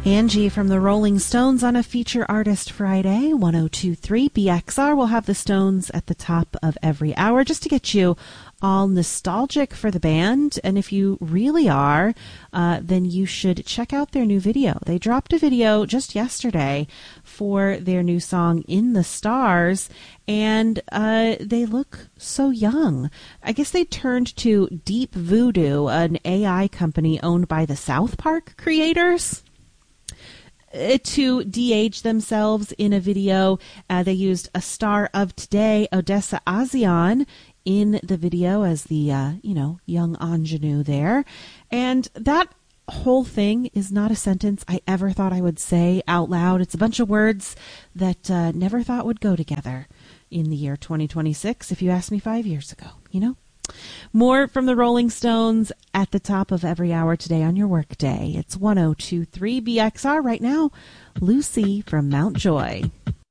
Angie from the Rolling Stones on a Feature Artist Friday, 1023 BXR. We'll have the Stones at the top of every hour just to get you all nostalgic for the band. And if you really are, then you should check out their new video. They dropped a video just yesterday for their new song, In the Stars, and they look so young. I guess they turned to Deep Voodoo, an AI company owned by the South Park creators, to de-age themselves in a video. They used a star of today, Odessa Azion, in the video as the, young ingenue there. And that whole thing is not a sentence I ever thought I would say out loud. It's a bunch of words that never thought would go together in the year 2026, if you asked me 5 years ago, More from the Rolling Stones at the top of every hour today on your workday. It's 1023 BXR right now. Lucy from Mount Joy.